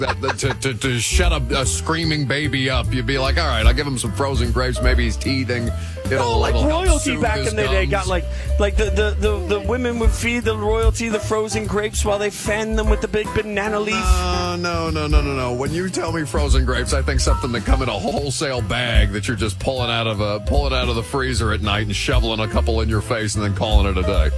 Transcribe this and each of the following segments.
To shut a screaming baby up, you'd be like, all right, I'll give him some frozen grapes. Maybe he's teething. Like royalty back in the day got like the women would feed the royalty the frozen grapes while they fanned them with the big banana leaf. No. When you tell me frozen grapes, I think something that come in a wholesale bag that you're just pulling out of the freezer at night and shoveling a couple in your face and then calling it a day.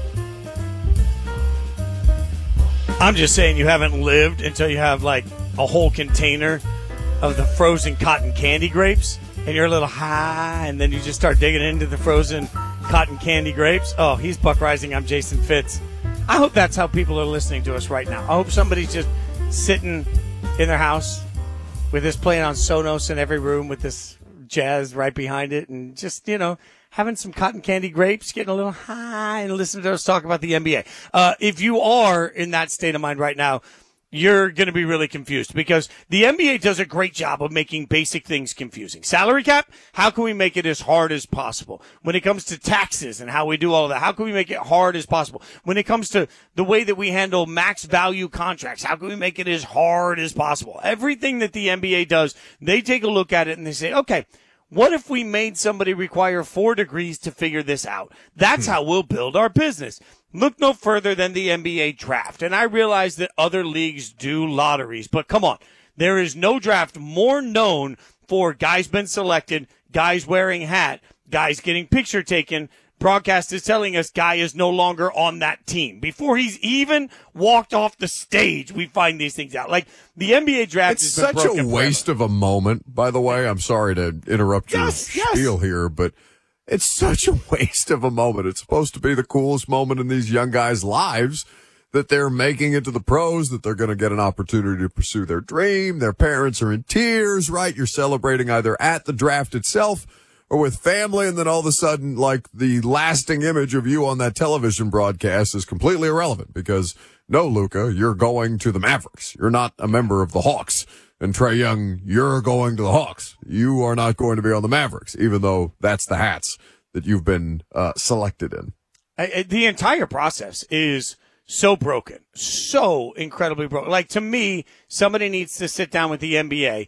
I'm just saying you haven't lived until you have like a whole container of the frozen cotton candy grapes and you're a little high and then you just start digging into the frozen cotton candy grapes. Oh, he's Buck Rising. I'm Jason Fitz. I hope that's how people are listening to us right now. I hope somebody's just sitting in their house with this playing on Sonos in every room with this jazz right behind it and just, having some cotton candy grapes, getting a little high, and listening to us talk about the NBA. If you are in that state of mind right now, you're going to be really confused because the NBA does a great job of making basic things confusing. Salary cap, how can we make it as hard as possible? When it comes to taxes and how we do all of that, how can we make it hard as possible? When it comes to the way that we handle max value contracts, how can we make it as hard as possible? Everything that the NBA does, they take a look at it and they say, okay, what if we made somebody require 4 degrees to figure this out? That's how we'll build our business. Look no further than the NBA draft. And I realize that other leagues do lotteries, but come on. There is no draft more known for guys been selected, guys wearing hat, guys getting picture taken. Broadcast is telling us guy is no longer on that team. Before he's even walked off the stage, we find these things out. Like the NBA draft is such a waste of a moment, by the way. I'm sorry to interrupt your spiel here, but it's such a waste of a moment. It's supposed to be the coolest moment in these young guys' lives that they're making it to the pros, that they're going to get an opportunity to pursue their dream. Their parents are in tears, right? You're celebrating either at the draft itself or with family, and then all of a sudden, like, the lasting image of you on that television broadcast is completely irrelevant because, no, Luka, you're going to the Mavericks. You're not a member of the Hawks. And Trae Young, you're going to the Hawks. You are not going to be on the Mavericks, even though that's the hats that you've been selected in. The entire process is so broken, so incredibly broken. Like, to me, somebody needs to sit down with the NBA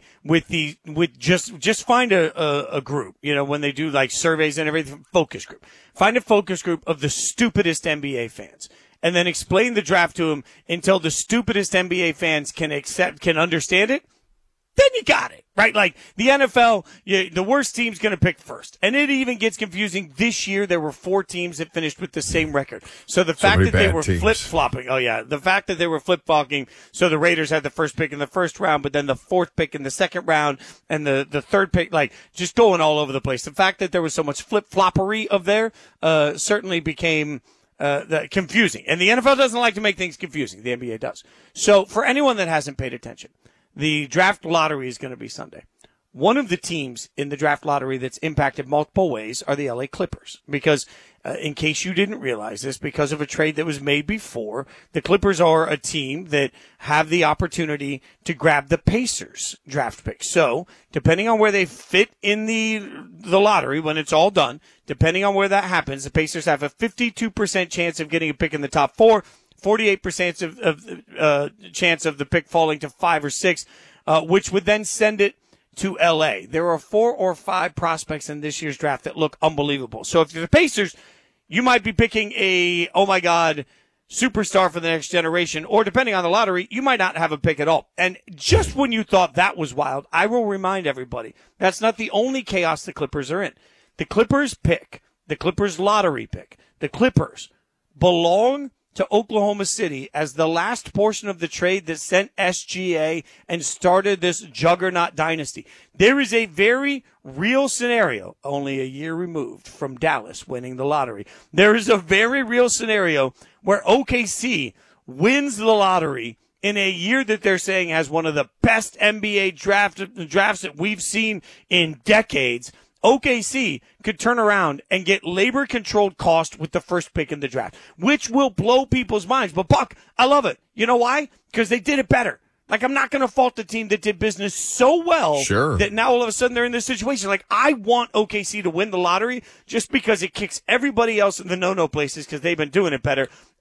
just find a group, when they do like surveys and everything, focus group. Find a focus group of the stupidest NBA fans and then explain the draft to them until the stupidest NBA fans can understand it. Then you got it, right? Like the NFL, the worst team's going to pick first. And it even gets confusing. This year, there were 4 teams that finished with the same record. So the fact that they were flip-flopping, the fact that they were flip-flopping, so the Raiders had the first pick in the first round, but then the 4th pick in the second round, and the 3rd pick, like, just going all over the place. The fact that there was so much flip-floppery of there, certainly became confusing. And the NFL doesn't like to make things confusing. The NBA does. So for anyone that hasn't paid attention, the draft lottery is going to be Sunday. One of the teams in the draft lottery that's impacted multiple ways are the LA Clippers. Because, in case you didn't realize this, because of a trade that was made before, the Clippers are a team that have the opportunity to grab the Pacers draft pick. So, depending on where they fit in the lottery when it's all done, depending on where that happens, the Pacers have a 52% chance of getting a pick in the top 4. 48% of chance of the pick falling to 5 or 6, which would then send it to L.A. There are 4 or 5 prospects in this year's draft that look unbelievable. So if you're the Pacers, you might be picking a, oh my God, superstar for the next generation, or depending on the lottery, you might not have a pick at all. And just when you thought that was wild, I will remind everybody, that's not the only chaos the Clippers are in. The Clippers pick, the Clippers lottery pick, the Clippers belong to Oklahoma City as the last portion of the trade that sent SGA and started this juggernaut dynasty. There is a very real scenario, only a year removed from Dallas winning the lottery. There is a very real scenario where OKC wins the lottery in a year that they're saying has one of the best NBA drafts that we've seen in decades. OKC could turn around and get labor-controlled cost with the first pick in the draft, which will blow people's minds. But, Buck, I love it. You know why? Because they did it better. Like, I'm not going to fault the team that did business so well that now all of a sudden they're in this situation. Like, I want OKC to win the lottery just because it kicks everybody else in the no-no places because they've been doing it better.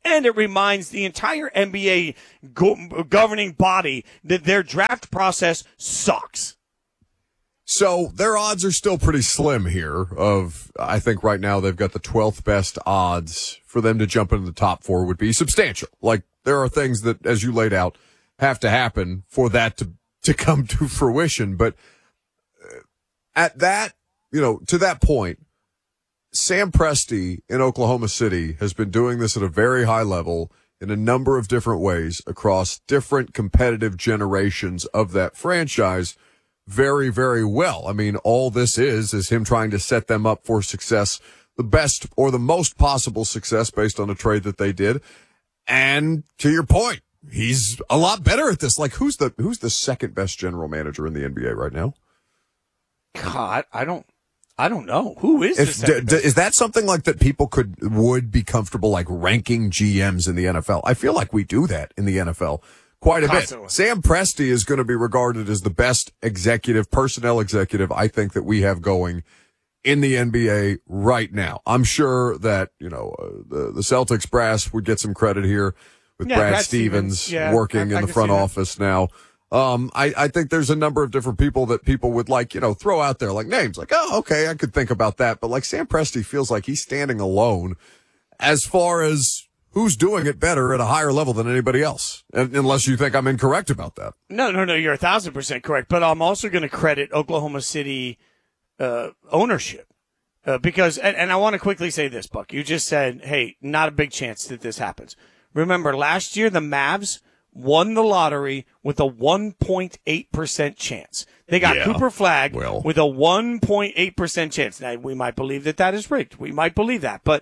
and it reminds the entire NBA governing body that their draft process sucks. So their odds are still pretty slim here. I think right now they've got the 12th best odds for them to jump into the top 4 would be substantial. Like, there are things that, as you laid out, have to happen for that to come to fruition. But at that, to that point, Sam Presti in Oklahoma City has been doing this at a very high level in a number of different ways across different competitive generations of that franchise very, very well. I mean, all this is him trying to set them up for success, the best or the most possible success based on a trade that they did. And to your point, he's a lot better at this. Like, who's the second best general manager in the NBA right now? God, I don't know. Who is the second best? Is that something like that people would be comfortable like ranking GMs in the NFL? I feel like we do that in the NFL quite a bit. Sam Presti is going to be regarded as the best personnel executive I think that we have going in the NBA right now. I'm sure that, the Celtics brass would get some credit here with Brad Stevens working in the front office now. I think there's a number of different people that people would throw out there like names like, oh, okay, I could think about that. But like Sam Presti feels like he's standing alone as far as who's doing it better at a higher level than anybody else, unless you think I'm incorrect about that. No, you're 1,000% correct. But I'm also going to credit Oklahoma City ownership because, and I want to quickly say this, Buck. You just said, hey, not a big chance that this happens. Remember, last year the Mavs won the lottery with a 1.8% chance. They got Cooper Flagg with a 1.8% chance. Now, we might believe that is rigged. We might believe that. But,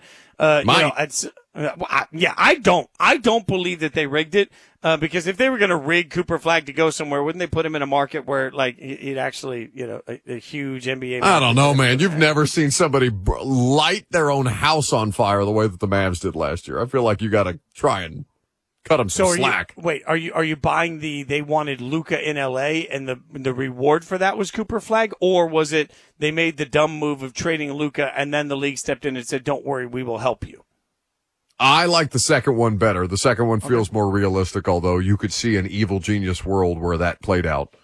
I don't believe that they rigged it, because if they were going to rig Cooper Flagg to go somewhere, wouldn't they put him in a market where, like, he'd actually, a huge NBA market? I don't know, man. You've never seen somebody light their own house on fire the way that the Mavs did last year. I feel like you got to try and cut them some slack. Are you buying they wanted Luka in LA and the reward for that was Cooper Flagg, or was it they made the dumb move of trading Luka and then the league stepped in and said, don't worry, we will help you? I like the second one better. The second one feels more realistic, although you could see an evil genius world where that played out.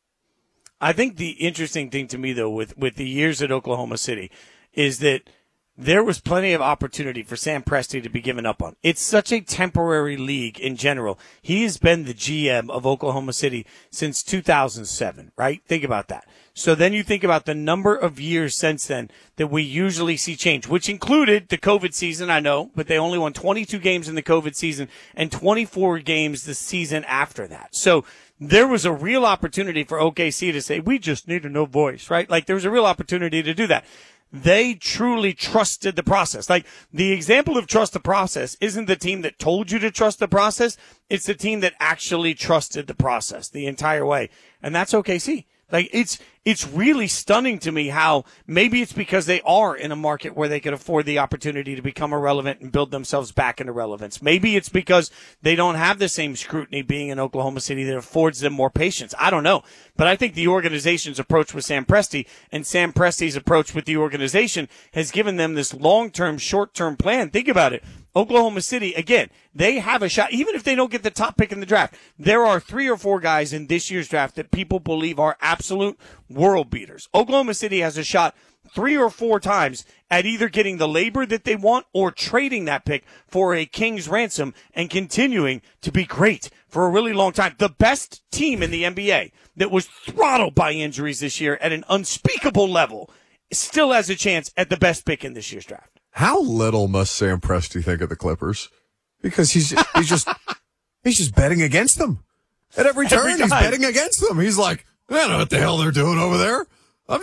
I think the interesting thing to me, though, with the years at Oklahoma City is that there was plenty of opportunity for Sam Presti to be given up on. It's such a temporary league in general. He has been the GM of Oklahoma City since 2007, right? Think about that. So then you think about the number of years since then that we usually see change, which included the COVID season, I know, but they only won 22 games in the COVID season and 24 games the season after that. So there was a real opportunity for OKC to say, we just need a no voice, right? Like there was a real opportunity to do that. They truly trusted the process. Like the example of trust the process isn't the team that told you to trust the process. It's the team that actually trusted the process the entire way. And that's OKC. Like it's really stunning to me how maybe it's because they are in a market where they can afford the opportunity to become irrelevant and build themselves back into relevance. Maybe it's because they don't have the same scrutiny being in Oklahoma City that affords them more patience. I don't know. But I think the organization's approach with Sam Presti and Sam Presti's approach with the organization has given them this long-term, short-term plan. Think about it. Oklahoma City, again, they have a shot. Even if they don't get the top pick in the draft, there are 3 or 4 guys in this year's draft that people believe are absolute world beaters. Oklahoma City has a shot 3 or 4 times at either getting the labor that they want or trading that pick for a king's ransom and continuing to be great for a really long time. The best team in the NBA that was throttled by injuries this year at an unspeakable level still has a chance at the best pick in this year's draft. How little must Sam Presti think of the Clippers? Because he's just betting against them. At every turn, he's betting against them. He's like, I don't know what the hell they're doing over there. And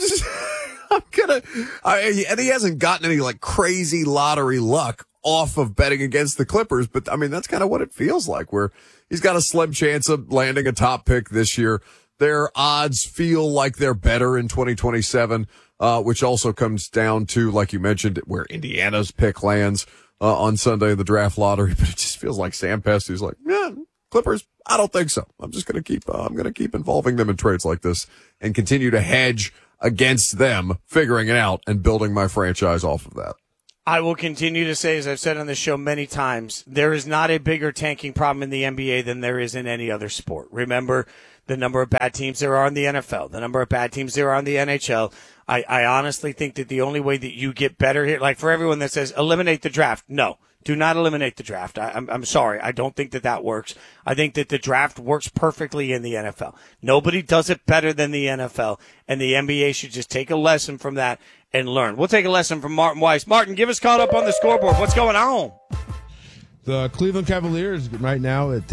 he hasn't gotten any like crazy lottery luck off of betting against the Clippers. But I mean, that's kind of what it feels like, where he's got a slim chance of landing a top pick this year. Their odds feel like they're better in 2027. Which also comes down to, like you mentioned, where Indiana's pick lands on Sunday in the draft lottery. But it just feels like Sam Presti's like, yeah, Clippers, I don't think so. I'm just going to keep involving them in trades like this and continue to hedge against them, figuring it out and building my franchise off of that. I will continue to say, as I've said on this show many times, there is not a bigger tanking problem in the NBA than there is in any other sport. Remember the number of bad teams there are in the NFL, the number of bad teams there are in the NHL. I honestly think that the only way that you get better here, like for everyone that says eliminate the draft, no. Do not eliminate the draft. I'm sorry. I don't think that works. I think that the draft works perfectly in the NFL. Nobody does it better than the NFL, and the NBA should just take a lesson from that and learn. We'll take a lesson from Martin Weiss. Martin, give us caught up on the scoreboard. What's going on? The Cleveland Cavaliers right now with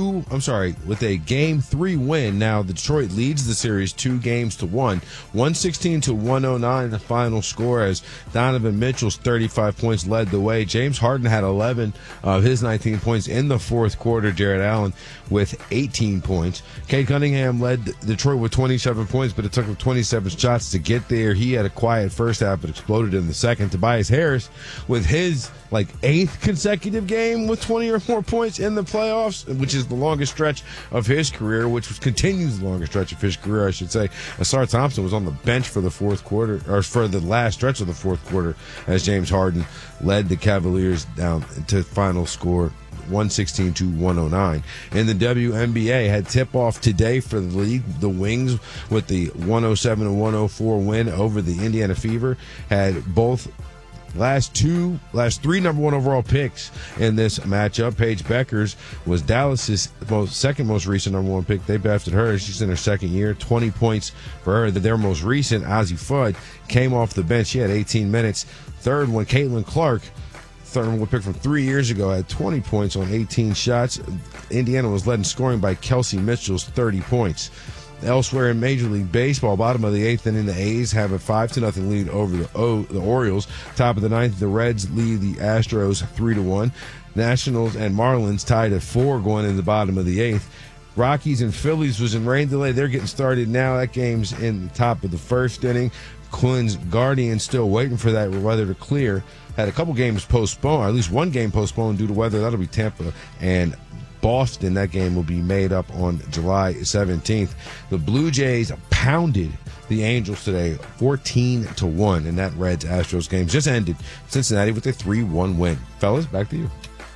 a Game 3 win. Now Detroit leads the series 2-1, 116-109 the final score as Donovan Mitchell's 35 points led the way. James Harden had 11 of his 19 points in the fourth quarter. Jared Allen with 18 points. Cade Cunningham led Detroit with 27 points, but it took him 27 shots to get there. He had a quiet first half, but exploded in the second. Tobias Harris with his 8th consecutive game with 20 or more points in the playoffs, which is the longest stretch of his career, continues the longest stretch of his career, I should say. Asar Thompson was on the bench for the fourth quarter, or for the last stretch of the fourth quarter, as James Harden led the Cavaliers down to final score 116-109. In the WNBA, had tip-off today for the league. The Wings, with the 107-104 win over the Indiana Fever, had both last three number one overall picks in this matchup. Paige Beckers was Dallas's second most recent number one pick. They drafted her. She's in her second year. 20 points for her. Their most recent, Ozzie Fudd, came off the bench. She had 18 minutes. Third one, Caitlin Clark, third one pick from 3 years ago, had 20 points on 18 shots. Indiana was led in scoring by Kelsey Mitchell's 30 points. Elsewhere in Major League Baseball, bottom of the 8th inning, the A's have a 5-0 lead over the Orioles. Top of the 9th, the Reds lead the Astros 3-1. Nationals and Marlins tied at 4 going in the bottom of the 8th. Rockies and Phillies was in rain delay. They're getting started now. That game's in the top of the first inning. Quinn's Guardians still waiting for that weather to clear. Had a couple games postponed, or at least one game postponed due to weather. That'll be Tampa and Boston. That game will be made up on July 17th. The Blue Jays pounded the Angels today 14-1 in that Reds-Astros game. Just ended Cincinnati with a 3-1 win. Fellas, back to you.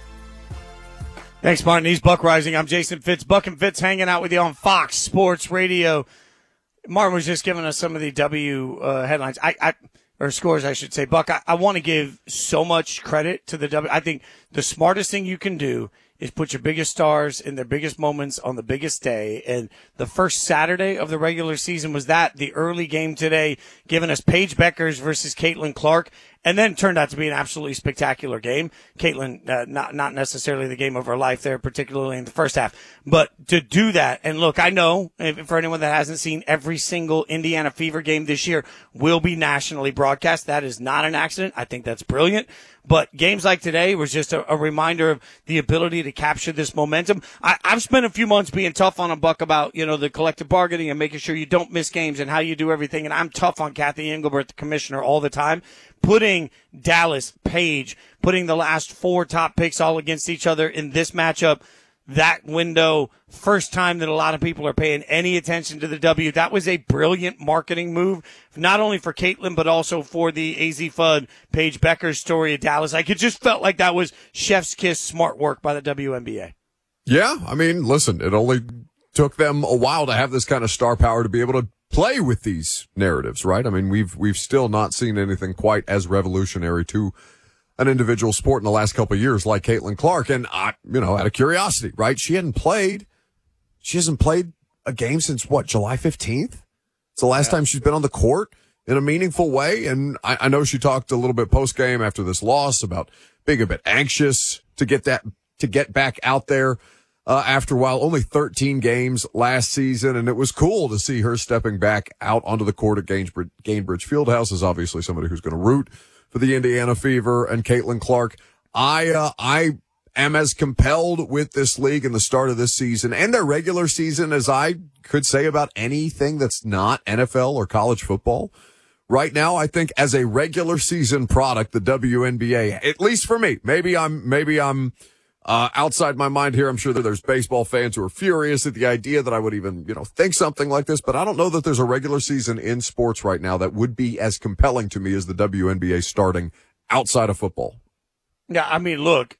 Thanks, Martin. He's Buck Rising. I'm Jason Fitz. Buck and Fitz hanging out with you on Fox Sports Radio. Martin was just giving us some of the headlines. Or scores, I should say. Buck, I want to give so much credit to the W. I think the smartest thing you can do is put your biggest stars in their biggest moments on the biggest day. And the first Saturday of the regular season was the early game today, giving us Paige Beckers versus Caitlin Clark. And then turned out to be an absolutely spectacular game. Caitlin, not necessarily the game of her life there, particularly in the first half. But to do that, and look, I know, for anyone that hasn't seen, every single Indiana Fever game this year will be nationally broadcast. That is not an accident. I think that's brilliant. But games like today was just a reminder of the ability to capture this momentum. I've spent a few months being tough on a Buck about, the collective bargaining and making sure you don't miss games and how you do everything. And I'm tough on Kathy Engelbert, the commissioner, all the time. Putting Dallas, Paige, putting the last 4 top picks all against each other in this matchup, that window, first time that a lot of people are paying any attention to the W. That was a brilliant marketing move, not only for Caitlin, but also for the AZ Fudd, Paige Beckers story of Dallas. Like, it just felt like that was chef's kiss smart work by the WNBA. Yeah, I mean, listen, it only took them a while to have this kind of star power to be able to play with these narratives, right? I mean, we've still not seen anything quite as revolutionary to an individual sport in the last couple of years like Caitlin Clark. And out of curiosity, right? She hasn't played a game since July 15th? It's the last time she's been on the court in a meaningful way. And I know she talked a little bit post game after this loss about being a bit anxious to get back out there. After a while, only 13 games last season, and it was cool to see her stepping back out onto the court at Gainbridge Fieldhouse. Is obviously somebody who's going to root for the Indiana Fever and Caitlin Clark. I am as compelled with this league and the start of this season and their regular season as I could say about anything that's not NFL or college football. Right now, I think as a regular season product, the WNBA, at least for me, maybe I'm outside my mind here. I'm sure that there's baseball fans who are furious at the idea that I would even, think something like this, but I don't know that there's a regular season in sports right now that would be as compelling to me as the WNBA starting outside of football. Yeah, I mean, look,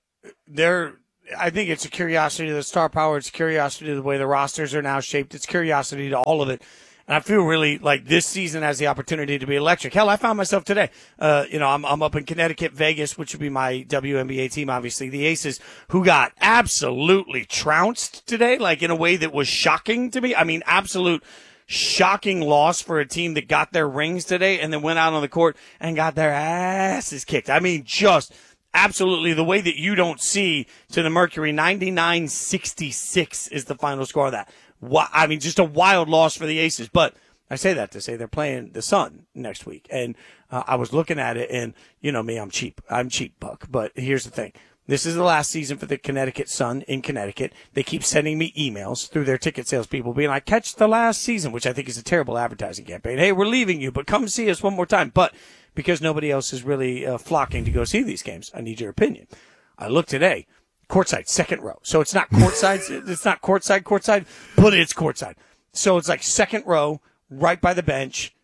I think it's a curiosity to the star power. It's a curiosity to the way the rosters are now shaped. It's curiosity to all of it. And I feel really like this season has the opportunity to be electric. Hell, I found myself today. I'm up in Connecticut, Vegas, which would be my WNBA team, obviously. The Aces, who got absolutely trounced today, like in a way that was shocking to me. I mean, absolute shocking loss for a team that got their rings today and then went out on the court and got their asses kicked. I mean, just absolutely the way that you don't see to the Mercury. 99-66 is the final score of that. I mean, just a wild loss for the Aces. But I say that to say they're playing the Sun next week. And I was looking at it, and you know me, I'm cheap, Buck. But here's the thing. This is the last season for the Connecticut Sun in Connecticut. They keep sending me emails through their ticket sales people being like, catch the last season, which I think is a terrible advertising campaign. Hey, we're leaving you, but come see us one more time. But because nobody else is really flocking to go see these games, I need your opinion. I looked today. Courtside, second row. So it's not courtside. It's not courtside, but it's courtside. So it's like second row, right by the bench,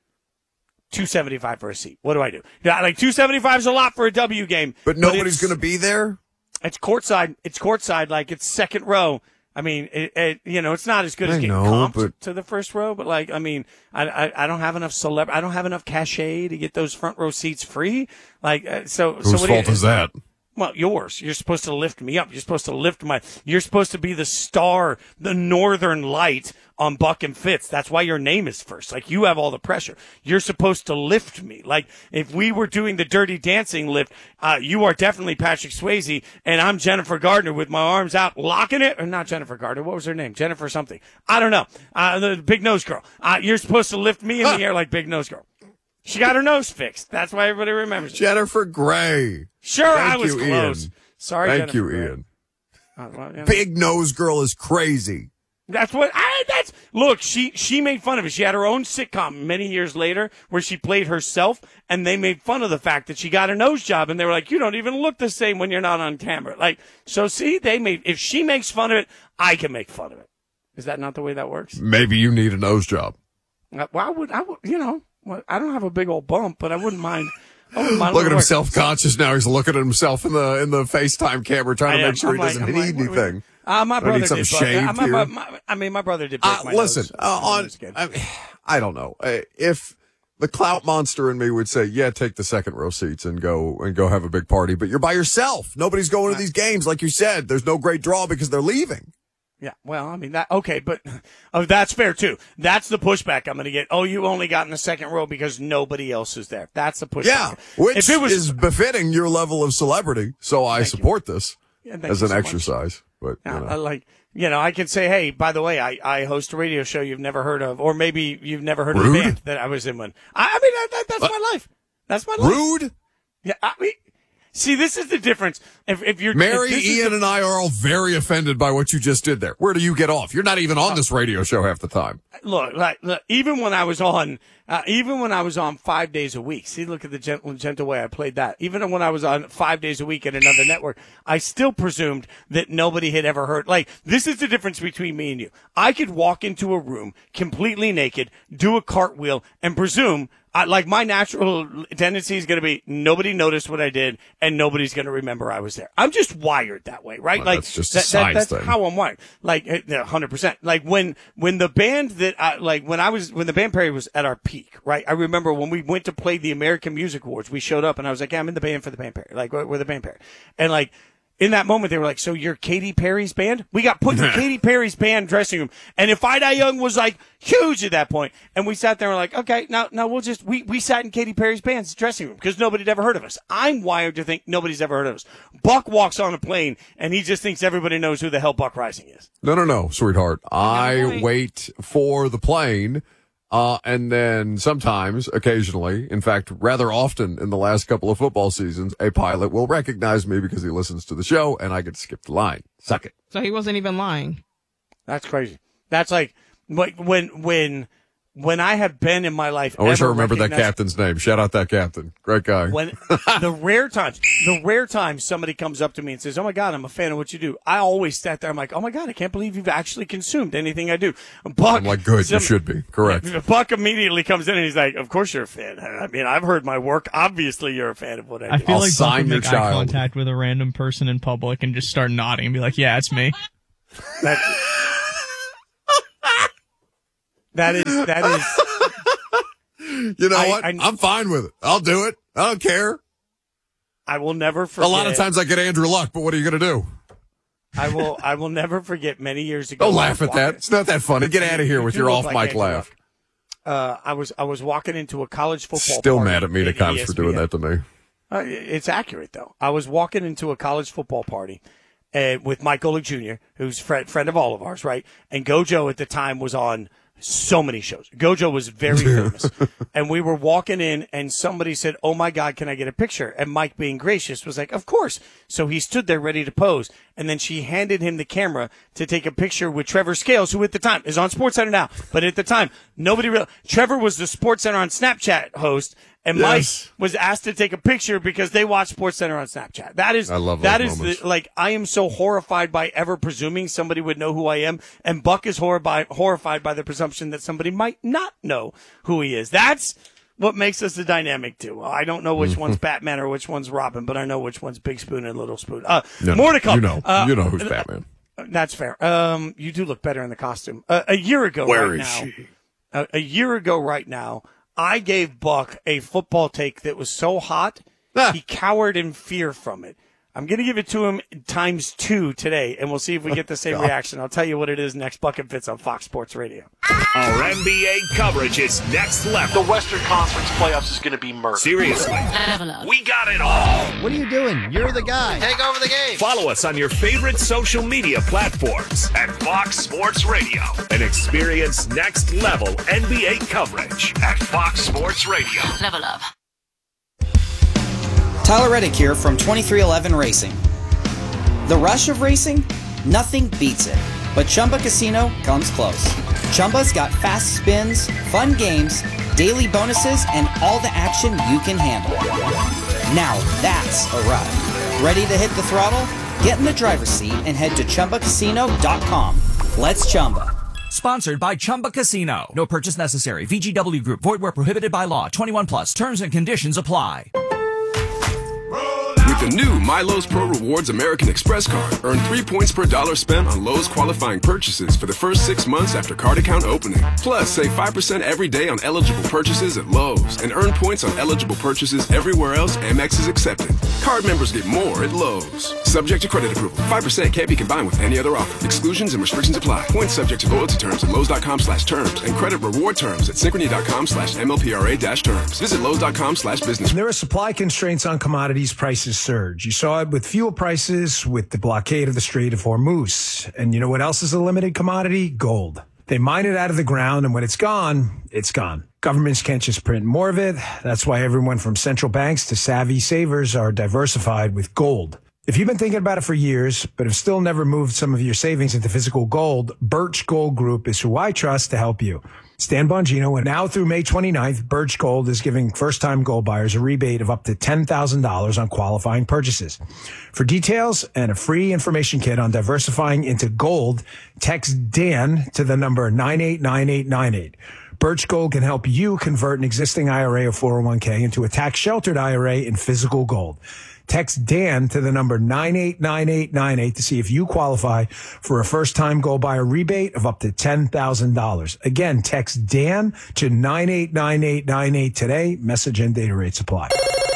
$275 for a seat. What do I do? Yeah, like $275 is a lot for a W game. But nobody's going to be there? It's courtside. It's courtside. Like it's second row. I mean, it's not as good as getting comped to the first row, but like, I mean, I don't have enough I don't have enough cachet to get those front row seats free. Like, whose fault is that? Well, yours. You're supposed to lift me up. You're supposed to you're supposed to be the star, the northern light on Buck and Fitz. That's why your name is first. Like, you have all the pressure. You're supposed to lift me. Like, if we were doing the Dirty Dancing lift, you are definitely Patrick Swayze, and I'm Jennifer Gardner with my arms out, locking it. Or not Jennifer Gardner. What was her name? Jennifer something. I don't know. The Big Nose Girl. You're supposed to lift me in the air like Big Nose Girl. She got her nose fixed. That's why everybody remembers. Jennifer Grey. Sure, I was close. Ian. Sorry, Thank Jennifer you, Ian. Well, Big Nose Girl is crazy. That's what look, she made fun of it. She had her own sitcom many years later where she played herself, and they made fun of the fact that she got a nose job, and they were like, you don't even look the same when you're not on camera. Like, so see, if she makes fun of it, I can make fun of it. Is that not the way that works? Maybe you need a nose job. Well, I would, well, I don't have a big old bump, but I wouldn't mind. Look at him self-conscious now. He's looking at himself in the FaceTime camera, trying to make sure he doesn't need anything. My brother need some did. Shaved here. My brother did break my listen, nose. I don't know. If the clout monster in me would say, yeah, take the second row seats and go have a big party, but you're by yourself. Nobody's going to these games. Like you said, there's no great draw because they're leaving. Yeah, well, I mean, okay, but that's fair, too. That's the pushback I'm going to get. Oh, you only got in the second row because nobody else is there. That's the pushback. Yeah, which is befitting your level of celebrity, so I support this as an exercise. But, I can say, hey, by the way, I host a radio show you've never heard of, or maybe you've never heard of the band that I was in when. I mean, that's my life. That's my life. Rude? Yeah, I mean, see, this is the difference. If you're Mary, Ian, and I are all very offended by what you just did there. Where do you get off? You're not even on this radio show half the time. Look, even when I was on 5 days a week. See, look at the gentle way I played that. Even when I was on 5 days a week at another network, I still presumed that nobody had ever heard. Like, this is the difference between me and you. I could walk into a room completely naked, do a cartwheel, and presume. My natural tendency is going to be nobody noticed what I did and nobody's going to remember I was there. I'm just wired that way, right? Well, that's just a science thing. That's how I'm wired. 100%. Like when the band when the band period was at our peak, right? I remember when we went to play the American Music Awards, we showed up and I was like, yeah, I'm in the band for the band period. Like, we're the band period. And in that moment, they were like, so you're Katy Perry's band? We got put in Katy Perry's band dressing room. And If I Die Young was huge at that point. And we sat there and were like, okay, now we sat in Katy Perry's band's dressing room because nobody had ever heard of us. I'm wired to think nobody's ever heard of us. Buck walks on a plane and he just thinks everybody knows who the hell Buck Rising is. No, sweetheart. I wait for the plane. And then sometimes, occasionally, in fact, rather often in the last couple of football seasons, a pilot will recognize me because he listens to the show and I get to skip the line. Suck it. So he wasn't even lying. That's crazy. That's like when when I have been in my life, I wish I remember that captain's name. Shout out that captain. Great guy. When the rare times somebody comes up to me and says, "Oh my God, I'm a fan of what you do," I always sat there. I'm like, "Oh my God, I can't believe you've actually consumed anything I do." Buck, I'm like, good, you should be. Correct. Buck immediately comes in and he's like, "Of course you're a fan. I mean, I've heard my work. Obviously you're a fan of what I do." I feel like Buck would make eye child. contact with a random person in public and just start nodding and be like, "Yeah, it's me." That is. You know what? I'm fine with it. I'll do it. I don't care. I will never forget. A lot of times I get Andrew Luck, but what are you going to do? I will never forget many years ago. Don't laugh at that. It's not that funny. Get out of here with your off-mic laugh. I was walking into a college football Still party mad at me, the cops, for doing that to me. It's accurate, though. I was walking into a college football party with Mike Golick Jr., who's friend of all of ours, right? And Gojo at the time was on so many shows. Gojo was very famous. And we were walking in and somebody said, "Oh my God, can I get a picture?" And Mike, being gracious, was like, "Of course." So he stood there ready to pose. And then she handed him the camera to take a picture with Trevor Scales, who at the time is on SportsCenter now. But at the time, Trevor was the SportsCenter on Snapchat host. And yes. Mike was asked to take a picture because they watch SportsCenter on Snapchat. I love those moments. I am so horrified by ever presuming somebody would know who I am, and Buck is horrified by the presumption that somebody might not know who he is. That's what makes us a dynamic duo. I don't know which one's Batman or which one's Robin, but I know which one's Big Spoon and Little Spoon. More to come. You know who's Batman. That's fair. You do look better in the costume. A year ago, Where is she? A year ago, right now, I gave Buck a football take that was so hot, he cowered in fear from it. I'm going to give it to him times 2 today, and we'll see if we get the same reaction. I'll tell you what it is next. Buck and Fitz on Fox Sports Radio. Our NBA coverage is next level. The Western Conference playoffs is going to be murder. Seriously, we got it all. What are you doing? You're the guy. Take over the game. Follow us on your favorite social media platforms at Fox Sports Radio and experience next level NBA coverage at Fox Sports Radio. Level up. Tyler Reddick here from 2311 Racing. The rush of racing? Nothing beats it. But Chumba Casino comes close. Chumba's got fast spins, fun games, daily bonuses, and all the action you can handle. Now that's a ride. Ready to hit the throttle? Get in the driver's seat and head to ChumbaCasino.com. Let's Chumba. Sponsored by Chumba Casino. No purchase necessary. VGW Group. Void where prohibited by law. 21 plus. Terms and conditions apply. With the new MyLowe's Pro Rewards American Express card, earn 3 points per dollar spent on Lowe's qualifying purchases for the first 6 months after card account opening. Plus, save 5% every day on eligible purchases at Lowe's and earn points on eligible purchases everywhere else Amex is accepted. Card members get more at Lowe's. Subject to credit approval. 5% can't be combined with any other offer. Exclusions and restrictions apply. Points subject to loyalty terms at Lowe's.com/terms and credit reward terms at Synchrony.com/MLPRA-terms. Visit Lowe's.com/business. There are supply constraints on commodities. Prices surge. You saw it with fuel prices, with the blockade of the Strait of Hormuz. And you know what else is a limited commodity? Gold. They mine it out of the ground, and when it's gone, it's gone. Governments can't just print more of it. That's why everyone from central banks to savvy savers are diversified with gold. If you've been thinking about it for years, but have still never moved some of your savings into physical gold, Birch Gold Group is who I trust to help you. Stan Bongino, and now through May 29th, Birch Gold is giving first-time gold buyers a rebate of up to $10,000 on qualifying purchases. For details and a free information kit on diversifying into gold, text Dan to the number 989898. Birch Gold can help you convert an existing IRA or 401k into a tax-sheltered IRA in physical gold. Text Dan to the number 989898 to see if you qualify for a first-time gold buyer rebate of up to $10,000. Again, text Dan to 989898 today. Message and data rates apply.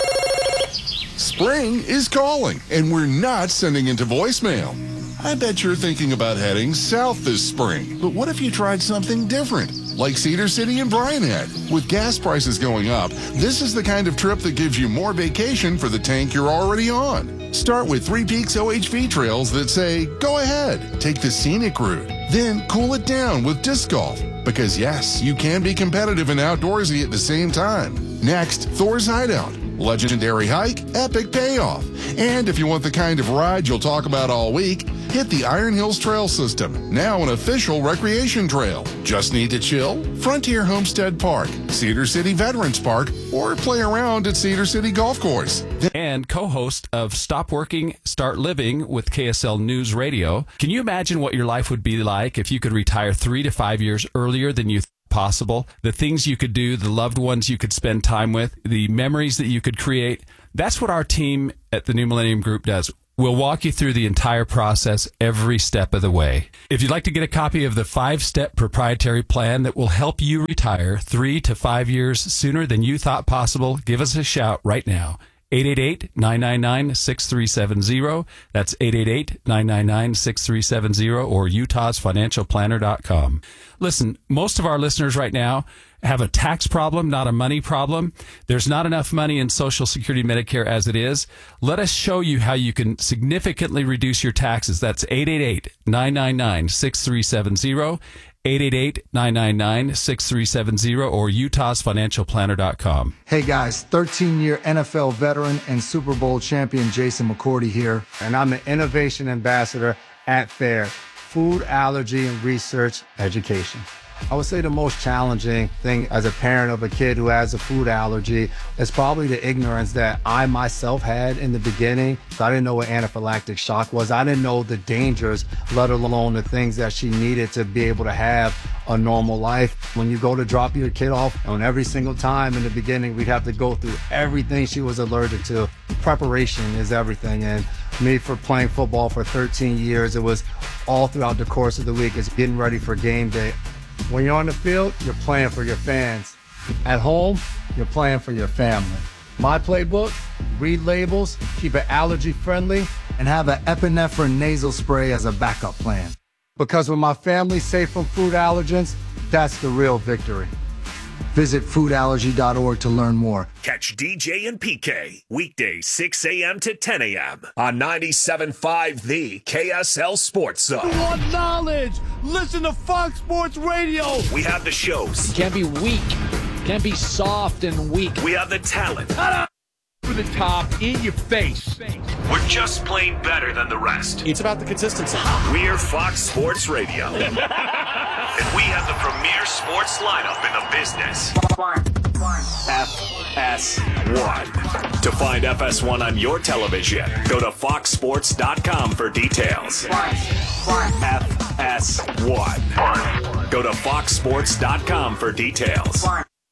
Spring is calling, and we're not sending into voicemail. I bet you're thinking about heading south this spring. But what if you tried something different? Like Cedar City and Bryan had. With gas prices going up, this is the kind of trip that gives you more vacation for the tank you're already on. Start with Three Peaks OHV trails that say, go ahead, take the scenic route. Then cool it down with disc golf. Because yes, you can be competitive and outdoorsy at the same time. Next, Thor's Hideout. Legendary hike, epic payoff. And if you want the kind of ride you'll talk about all week, Hit the Iron Hills Trail System, now an official recreation trail. Just need to chill? Frontier Homestead Park, Cedar City Veterans Park, or play around at Cedar City Golf Course. And co-host of Stop Working, Start Living with KSL News Radio. Can you imagine what your life would be like if you could retire 3 to 5 years earlier than you possible? The things you could do, the loved ones you could spend time with, the memories that you could create. That's what our team at the New Millennium Group does. We'll walk you through the entire process every step of the way. If you'd like to get a copy of the 5-step proprietary plan that will help you retire 3 to 5 years sooner than you thought possible, give us a shout right now. 888-999-6370. That's 888-999-6370 or utahsfinancialplanner.com. Listen, most of our listeners right now have a tax problem, not a money problem. There's not enough money in Social Security and Medicare as it is. Let us show you how you can significantly reduce your taxes. That's 888-999-6370. 888-999-6370 or utahsfinancialplanner.com. Hey guys, 13-year NFL veteran and Super Bowl champion Jason McCourty here, and I'm the Innovation Ambassador at FAIR, Food Allergy and Research Education. I would say the most challenging thing as a parent of a kid who has a food allergy is probably the ignorance that I myself had in the beginning. So I didn't know what anaphylactic shock was. I didn't know the dangers, let alone the things that she needed to be able to have a normal life. When you go to drop your kid off, and every single time in the beginning, we'd have to go through everything she was allergic to. Preparation is everything. And me, for playing football for 13 years, it was all throughout the course of the week. It's getting ready for game day. When you're on the field, you're playing for your fans. At home, you're playing for your family. My playbook, read labels, keep it allergy friendly, and have an epinephrine nasal spray as a backup plan. Because when my family's safe from food allergens, that's the real victory. Visit foodallergy.org to learn more. Catch DJ and PK weekdays 6 a.m. to 10 a.m. on 97.5 The KSL Sports Zone. You want knowledge? Listen to Fox Sports Radio. We have the shows. You can't be weak. You can't be soft and weak. We have the talent. For the top, in your face. We're just plain better than the rest. It's about the consistency. We're Fox Sports Radio. And we have the premier sports lineup in the business. FS1. To find FS1 on your television, go to foxsports.com for details. FS1. Go to foxsports.com for details.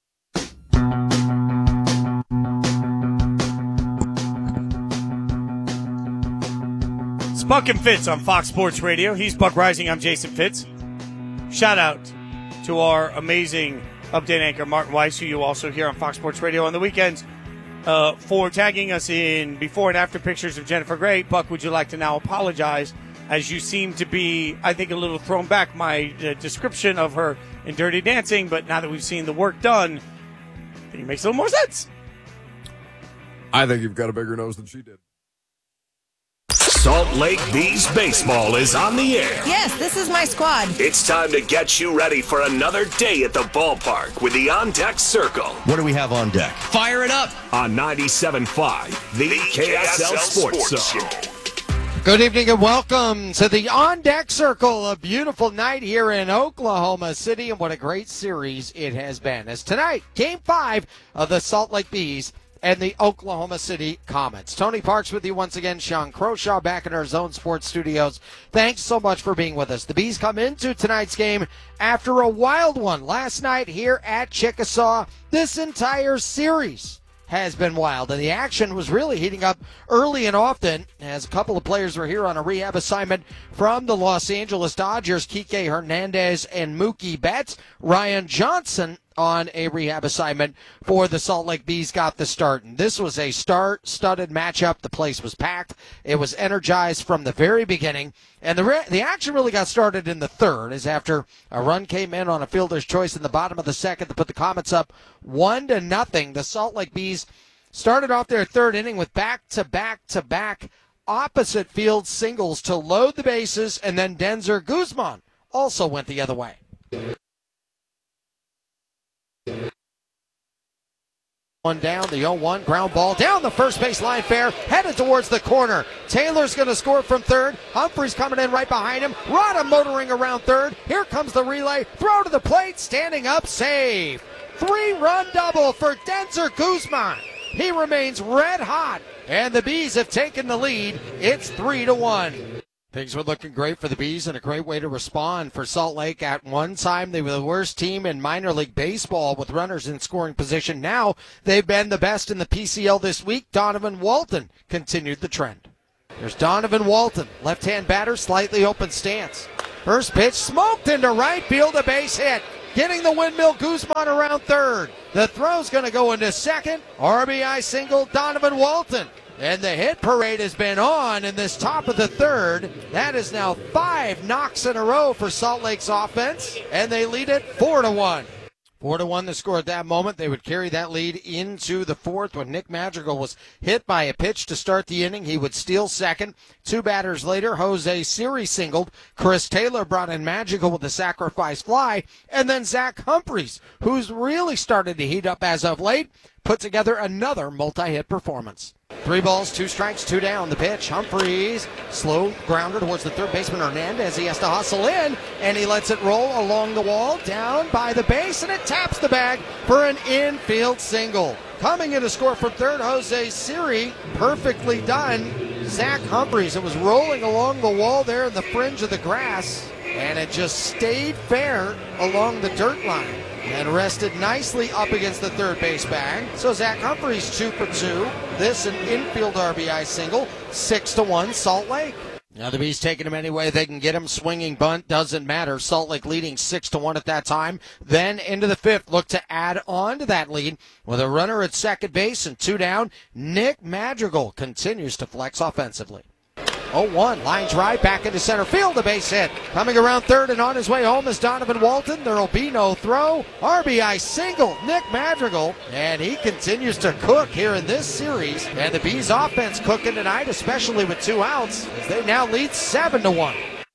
It's Buck and Fitz on Fox Sports Radio. He's Buck Rising. I'm Jason Fitz. Shout out to our amazing update anchor, Martin Weiss, who you also hear on Fox Sports Radio on the weekends, for tagging us in before and after pictures of Jennifer Grey. Buck, would you like to now apologize, as you seem to be, I think, a little thrown back my description of her in Dirty Dancing, but now that we've seen the work done, I think it makes a little more sense. I think you've got a bigger nose than she did. Salt Lake Bees baseball is on the air. Yes, this is my squad. It's time to get you ready for another day at the ballpark with the On Deck Circle. What do we have on deck? Fire it up. On 97.5, the KSL Sports Zone. Good evening and welcome to the On Deck Circle. A beautiful night here in Oklahoma City, and what a great series it has been. As tonight, Game 5 of the Salt Lake Bees and the Oklahoma City Comets. Tony Parks with you once again. Sean Croshaw back in our Zone Sports studios. Thanks so much for being with us. The Bees come into tonight's game after a wild one last night here at Chickasaw. This entire series has been wild, and the action was really heating up early and often as a couple of players were here on a rehab assignment from the Los Angeles Dodgers. Kike Hernandez and Mookie Betts. Ryan Johnson on a rehab assignment for the Salt Lake Bees got the start. And this was a star-studded matchup. The place was packed. It was energized from the very beginning. And the action really got started in the third, as after a run came in on a fielder's choice in the bottom of the second to put the Comets up 1-0. The Salt Lake Bees started off their third inning with back-to-back opposite field singles to load the bases, and then Denzer Guzman also went the other way. One down, the 0-1, ground ball down the first base line fair, headed towards the corner. Taylor's going to score from third. Humphreys coming in right behind him. Rada motoring around third. Here comes the relay. Throw to the plate, standing up, save. 3-run double for Denzer Guzman. He remains red hot, and the Bees have taken the lead. It's 3-1. Things were looking great for the Bees and a great way to respond for Salt Lake. At one time, they were the worst team in minor league baseball with runners in scoring position. Now they've been the best in the PCL this week. Donovan Walton continued the trend. There's Donovan Walton, left-hand batter, slightly open stance. First pitch smoked into right field, a base hit. Getting the windmill, Guzman around third. The throw's going to go into second. RBI single, Donovan Walton. And the hit parade has been on in this top of the third. That is now 5 knocks in a row for Salt Lake's offense, and they lead it 4-1. 4-1 the score at that moment. They would carry that lead into the fourth when Nick Madrigal was hit by a pitch to start the inning. He would steal second. 2 batters later, Jose Siri singled. Chris Taylor brought in Madrigal with a sacrifice fly. And then Zach Humphreys, who's really started to heat up as of late, put together another multi-hit performance. 3 balls, 2 strikes, 2 down. The pitch, Humphreys, slow grounder towards the third baseman Hernandez. He has to hustle in, and he lets it roll along the wall, down by the base, and it taps the bag for an infield single. Coming in to score from third, Jose Siri, perfectly done. Zach Humphreys, it was rolling along the wall there in the fringe of the grass, and it just stayed fair along the dirt line. And rested nicely up against the third base bag. So Zach Humphreys 2 for 2. This an infield RBI single. 6-1 Salt Lake. Now the Bees taking him any way they can get him. Swinging bunt, doesn't matter. Salt Lake leading 6-1 at that time. Then into the fifth, look to add on to that lead with a runner at second base and 2 down. Nick Madrigal continues to flex offensively. 0-1, line drive back into center field, a base hit. Coming around third and on his way home is Donovan Walton. There will be no throw. RBI single, Nick Madrigal, and he continues to cook here in this series. And the Bees offense cooking tonight, especially with 2 outs, as they now lead 7-1.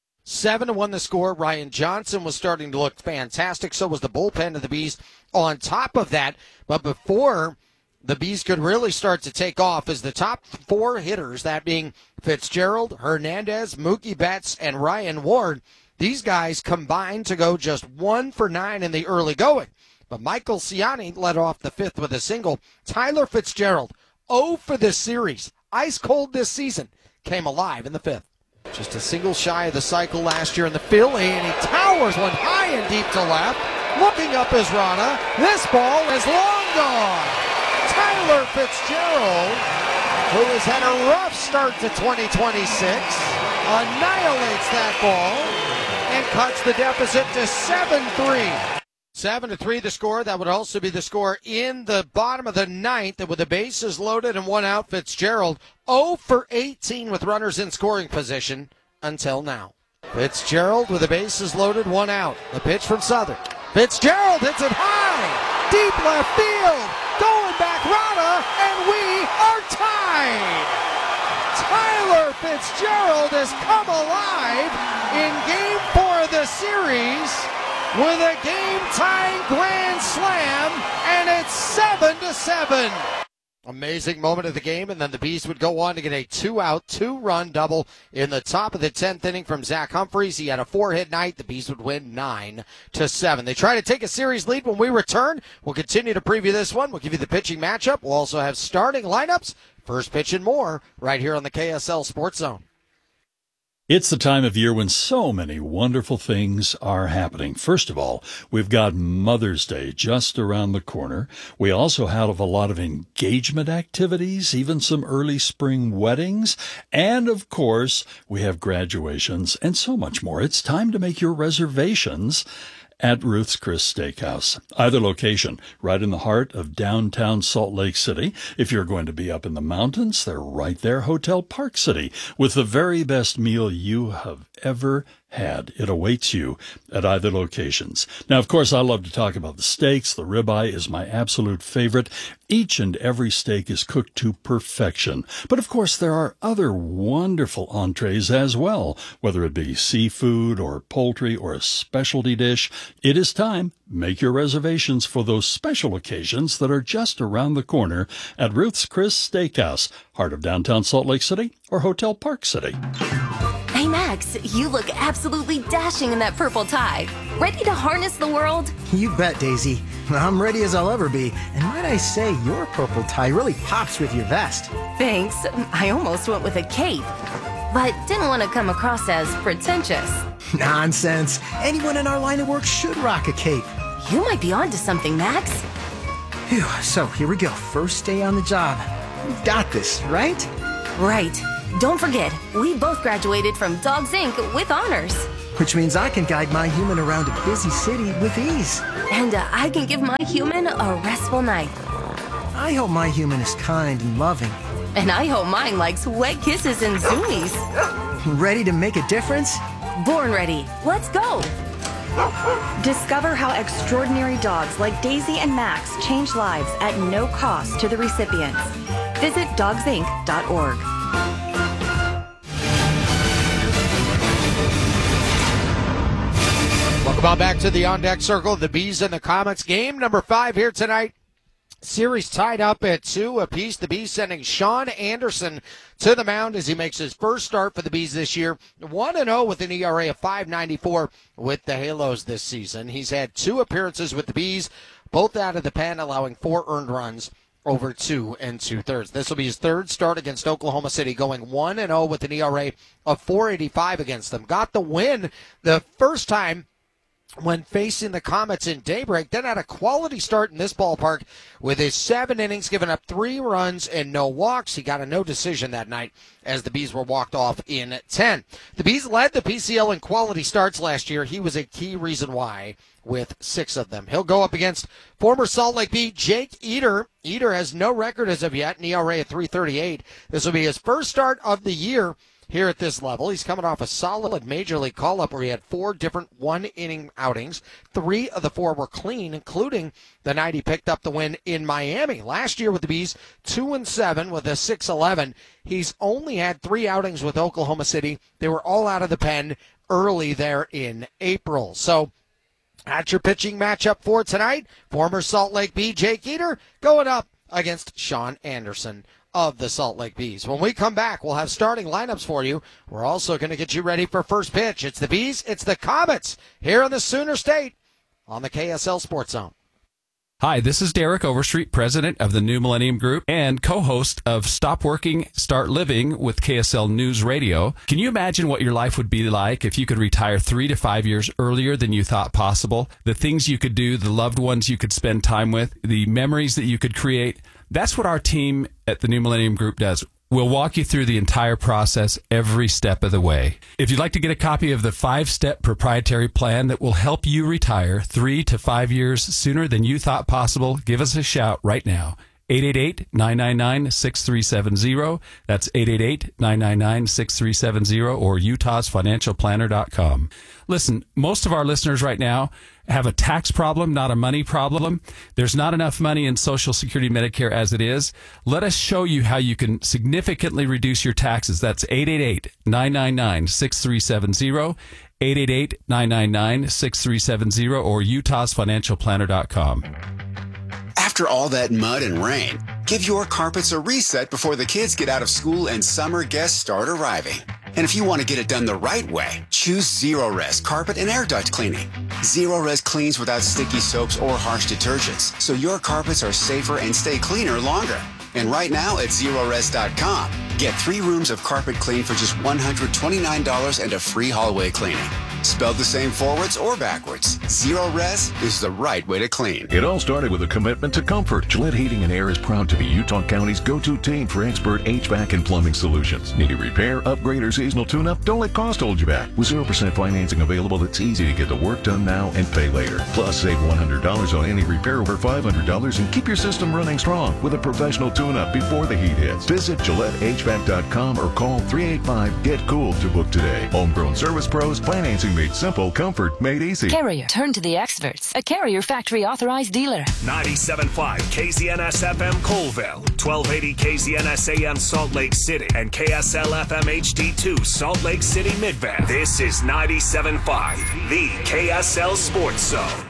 7-1 the score. Ryan Johnson was starting to look fantastic. So was the bullpen of the Bees on top of that. But before the Bees could really start to take off, as the top 4 hitters, that being Fitzgerald, Hernandez, Mookie Betts, and Ryan Ward, these guys combined to go just 1 for 9 in the early going. But Michael Ciani led off the fifth with a single. Tyler Fitzgerald, 0 for this series, ice cold this season, came alive in the fifth. Just a single shy of the cycle last year in the Philly, and he towers one high and deep to left. Looking up is Rana. This ball is long gone. Tyler Fitzgerald, who has had a rough start to 2026, annihilates that ball and cuts the deficit to 7-3. 7-3 the score. That would also be the score in the bottom of the ninth. And with the bases loaded and 1 out, Fitzgerald 0 for 18 with runners in scoring position until now. Fitzgerald with the bases loaded, 1 out. The pitch from Southern. Fitzgerald hits it high, deep left field. Going back, Rana, and we are tied. Tyler Fitzgerald has come alive in Game 4 of the series with a game-tying grand slam, and it's 7-7. Amazing moment of the game, and then the Bees would go on to get a 2-out, 2-run double in the top of the 10th inning from Zach Humphreys. He had a 4-hit night. The Bees would win 9-7. They try to take a series lead when we return. We'll continue to preview this one. We'll give you the pitching matchup. We'll also have starting lineups, first pitch, and more right here on the KSL Sports Zone. It's the time of year when so many wonderful things are happening. First of all, we've got Mother's Day just around the corner. We also have a lot of engagement activities, even some early spring weddings. And, of course, we have graduations and so much more. It's time to make your reservations at Ruth's Chris Steakhouse. Either location, right in the heart of downtown Salt Lake City. If you're going to be up in the mountains, they're right there, Hotel Park City, with the very best meal you have ever had. It awaits you at either locations. Now, of course, I love to talk about the steaks. The ribeye is my absolute favorite. Each and every steak is cooked to perfection. But of course, there are other wonderful entrees as well, whether it be seafood or poultry or a specialty dish. It is time. Make your reservations for those special occasions that are just around the corner at Ruth's Chris Steakhouse, heart of downtown Salt Lake City or Hotel Park City. Hey, Max, you look absolutely dashing in that purple tie. Ready to harness the world? You bet, Daisy. I'm ready as I'll ever be. And might I say, your purple tie really pops with your vest. Thanks. I almost went with a cape, but didn't want to come across as pretentious. Nonsense. Anyone in our line of work should rock a cape. You might be onto something, Max. Phew, so here we go. First day on the job. We've got this, right? Right. Don't forget, we both graduated from Dogs Inc. with honors. Which means I can guide my human around a busy city with ease. And I can give my human a restful night. I hope my human is kind and loving. And I hope mine likes wet kisses and zoomies. Ready to make a difference? Born ready. Let's go. Discover how extraordinary dogs like Daisy and Max change lives at no cost to the recipients. Visit dogsinc.org. Welcome on back to the On Deck Circle, the Bees and the Comets. Game number 5 here tonight. Series tied up at 2 apiece. The Bees sending Sean Anderson to the mound as he makes his first start for the Bees this year. 1-0 with an ERA of .594 with the Halos this season. He's had 2 appearances with the Bees, both out of the pen, allowing 4 earned runs over 2 2/3. This will be his 3rd start against Oklahoma City, going 1-0 with an ERA of .485 against them. Got the win the first time when facing the Comets in Daybreak, then had a quality start in this ballpark with his 7 innings, giving up 3 runs and no walks. He got a no decision that night as the Bees were walked off in 10. The Bees led the PCL in quality starts last year. He was a key reason why with 6 of them. He'll go up against former Salt Lake Bee Jake Eder. Eder has no record as of yet, an ERA of .338. This will be his first start of the year here at this level. He's coming off a solid major league call-up where he had 4 different one-inning outings. 3 of the 4 were clean, including the night he picked up the win in Miami. Last year with the Bees, 2-7 with a .611. He's only had 3 outings with Oklahoma City. They were all out of the pen early there in April. So that's your pitching matchup for tonight. Former Salt Lake Bee Jake Eder going up against Sean Anderson of the Salt Lake Bees. When we come back, we'll have starting lineups for you. We're also going to get you ready for first pitch. It's the Bees, it's the Comets here in the Sooner State on the KSL Sports Zone. Hi, this is Derek Overstreet, president of the New Millennium Group and co-host of Stop Working, Start Living with KSL News Radio. Can you imagine what your life would be like if you could retire 3 to 5 years earlier than you thought possible? The things you could do, the loved ones you could spend time with, the memories that you could create. That's what our team at the New Millennium Group does. We'll walk you through the entire process every step of the way. If you'd like to get a copy of the 5-step proprietary plan that will help you retire 3 to 5 years sooner than you thought possible, give us a shout right now. 888-999-6370. That's 888-999-6370 or utahsfinancialplanner.com. Listen, most of our listeners right now have a tax problem, not a money problem. There's not enough money in Social Security Medicare as it is. Let us show you how you can significantly reduce your taxes. That's 888-999-6370, 888-999-6370 or utahsfinancialplanner.com. After all that mud and rain, give your carpets a reset before the kids get out of school and summer guests start arriving. And if you want to get it done the right way, choose Zerorez Carpet and Air Duct Cleaning. Zerorez cleans without sticky soaps or harsh detergents, so your carpets are safer and stay cleaner longer. And right now at Zerorez.com, get 3 rooms of carpet clean for just $129 and a free hallway cleaning. Spelled the same forwards or backwards, Zero Res is the right way to clean. It all started with a commitment to comfort. Gillette Heating and Air is proud to be Utah County's go-to team for expert HVAC and plumbing solutions. Need a repair, upgrade, or seasonal tune-up? Don't let cost hold you back. With 0% financing available, it's easy to get the work done now and pay later. Plus, save $100 on any repair over $500 and keep your system running strong with a professional tune-up before the heat hits. Visit GilletteHVAC.com or call 385-GET-COOL to book today. Homegrown service pros, financing made simple, comfort made easy. Carrier, turn to the experts. A Carrier factory authorized dealer. 97.5 KZNS FM Colville, 1280 KZNS AM Salt Lake City, and KSL FM HD2 Salt Lake City Midvale. This is 97.5, the KSL Sports Zone.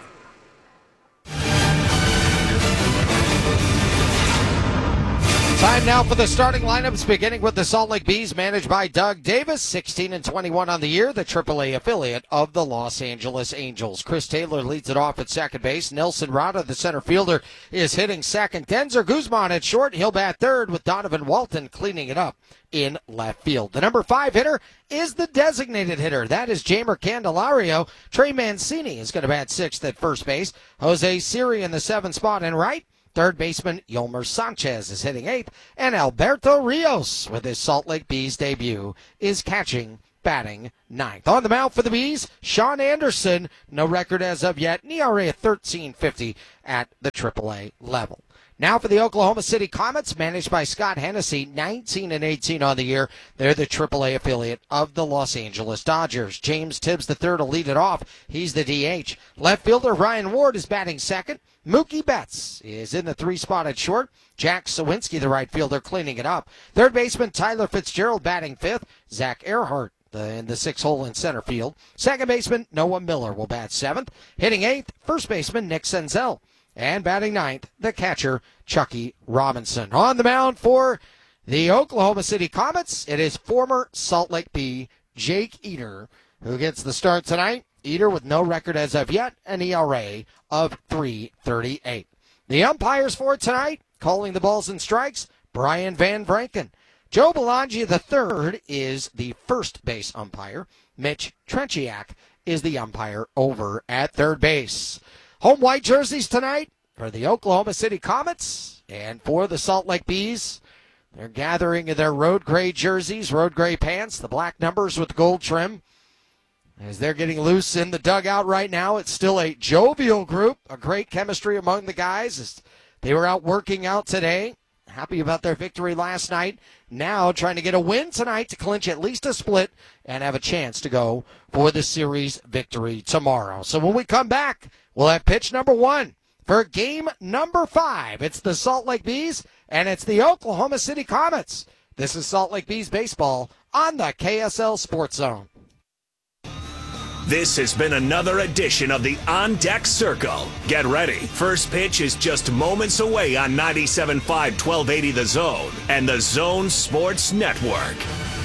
Time now for the starting lineups, beginning with the Salt Lake Bees, managed by Doug Davis, 16-21 on the year, the AAA affiliate of the Los Angeles Angels. Chris Taylor leads it off at second base. Nelson Rada, the center fielder, is hitting second. Denzer Guzman at short. He'll bat third with Donovan Walton cleaning it up in left field. The number 5 hitter is the designated hitter. That is Jamer Candelario. Trey Mancini is going to bat sixth at first base. Jose Siri in the 7th spot in right. Third baseman Yolmer Sanchez is hitting 8th, and Alberto Rios, with his Salt Lake Bees debut, is batting 9th. On the mound for the Bees, Sean Anderson, no record as of yet, an ERA of 13.50 at the AAA level. Now for the Oklahoma City Comets, managed by Scott Hennessy, 19-18 on the year. They're the AAA affiliate of the Los Angeles Dodgers. James Tibbs III will lead it off. He's the DH. Left fielder Ryan Ward is batting second. Mookie Betts is in the 3 spot at short. Jack Sawinski, the right fielder, cleaning it up. Third baseman Tyler Fitzgerald batting 5th. Zach Earhart in the 6th hole in center field. Second baseman Noah Miller will bat 7th. Hitting 8th, first baseman Nick Senzel. And batting 9th, the catcher, Chucky Robinson. On the mound for the Oklahoma City Comets, it is former Salt Lake Bee Jake Eder who gets the start tonight. Eder with no record as of yet, an ERA of 3.38. The umpires for tonight, calling the balls and strikes, Brian Van Vranken. Joe Belangia III is the first base umpire. Mitch Trenchiak is the umpire over at third base. Home white jerseys tonight for the Oklahoma City Comets and for the Salt Lake Bees. They're gathering in their road gray jerseys, road gray pants, the black numbers with gold trim. As they're getting loose in the dugout right now, it's still a jovial group, a great chemistry among the guys as they were out working out today. Happy about their victory last night. Now trying to get a win tonight to clinch at least a split and have a chance to go for the series victory tomorrow. So when we come back, we'll have pitch number 1 for game number 5. It's the Salt Lake Bees and it's the Oklahoma City Comets. This is Salt Lake Bees baseball on the KSL Sports Zone. This has been another edition of the On Deck Circle. Get ready. First pitch is just moments away on 97.5 1280 The Zone and the Zone Sports Network.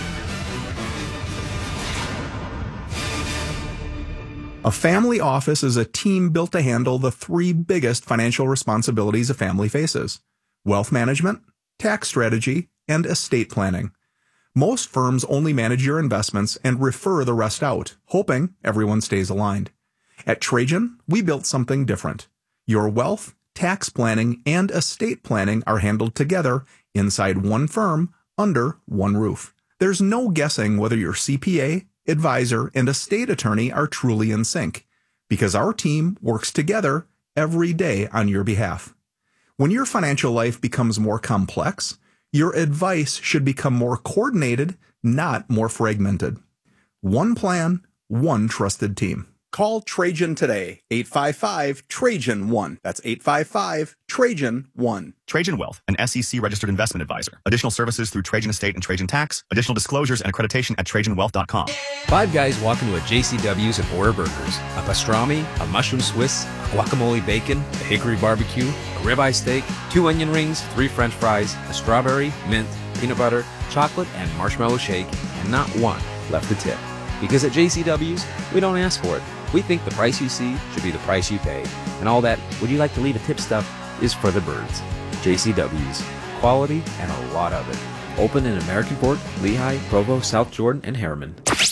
A family office is a team built to handle the 3 biggest financial responsibilities a family faces: wealth management, tax strategy, and estate planning. Most firms only manage your investments and refer the rest out, hoping everyone stays aligned. At Trajan, we built something different. Your wealth, tax planning, and estate planning are handled together inside one firm under one roof. There's no guessing whether your CPA, advisor, and estate attorney are truly in sync, because our team works together every day on your behalf. When your financial life becomes more complex, your advice should become more coordinated, not more fragmented. One plan, one trusted team. Call Trajan today, 855-TRAJAN-1. That's 855-TRAJAN-1. Trajan Wealth, an SEC-registered investment advisor. Additional services through Trajan Estate and Trajan Tax. Additional disclosures and accreditation at TrajanWealth.com. 5 guys walk into a JCW's and order burgers. A pastrami, a mushroom Swiss, guacamole bacon, a hickory barbecue, a ribeye steak, 2 onion rings, 3 French fries, a strawberry, mint, peanut butter, chocolate, and marshmallow shake, and not one left to tip. Because at JCW's, we don't ask for it. We think the price you see should be the price you pay. And all that, would you like to leave a tip stuff, is for the birds. JCW's. Quality and a lot of it. Open in American Fork, Lehigh, Provo, South Jordan, and Harriman.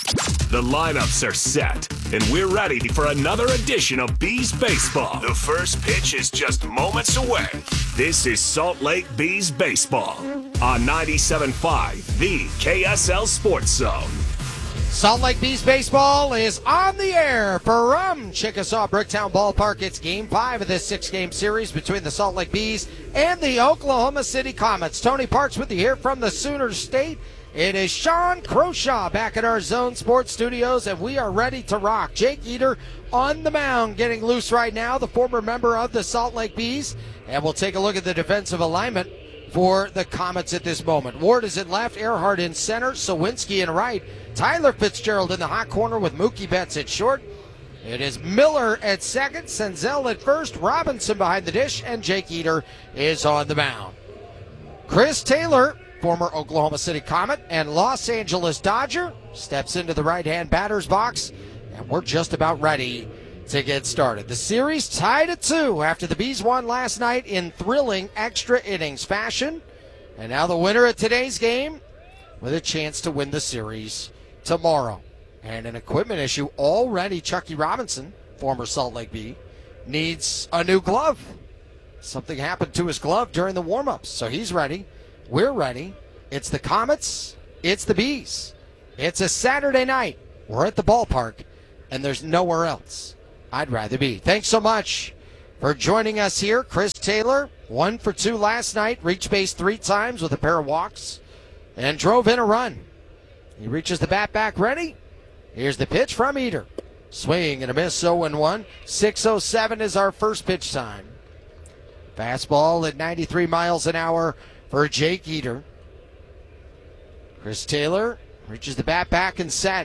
The lineups are set, and we're ready for another edition of Bees Baseball. The first pitch is just moments away. This is Salt Lake Bees Baseball on 97.5, the KSL Sports Zone. Salt Lake Bees Baseball is on the air from Chickasaw Bricktown Ballpark. It's Game 5 of this 6-game series between the Salt Lake Bees and the Oklahoma City Comets. Tony Parks with you here from the Sooner State. It is Sean Croshaw back at our Zone Sports Studios, and we are ready to rock. Jake Eder on the mound, getting loose right now, the former member of the Salt Lake Bees. And we'll take a look at the defensive alignment for the Comets at this moment. Ward is in left, Earhart in center, Sawinski in right, Tyler Fitzgerald in the hot corner with Mookie Betts at short. It is Miller at second, Senzel at first, Robinson behind the dish, and Jake Eder is on the mound. Chris Taylor, former Oklahoma City Comet and Los Angeles Dodger, steps into the right-hand batter's box, and we're just about ready to get started. The series tied at 2 after the Bees won last night in thrilling extra innings fashion, and now the winner of today's game with a chance to win the series tomorrow. And an equipment issue already. Chucky Robinson, former Salt Lake Bee, needs a new glove. Something happened to his glove during the warm-ups, so he's ready. We're ready. It's the Comets. It's the Bees. It's a Saturday night. We're at the ballpark, and there's nowhere else I'd rather be. Thanks so much for joining us here. Chris Taylor, 1 for 2 last night, reached base 3 times with a pair of walks, and drove in a run. He reaches the bat back ready. Here's the pitch from Eder. Swing and a miss, 0-1. 6:07 is our first pitch time. Fastball at 93 miles an hour for Jake Eder. Chris Taylor reaches the bat back and set.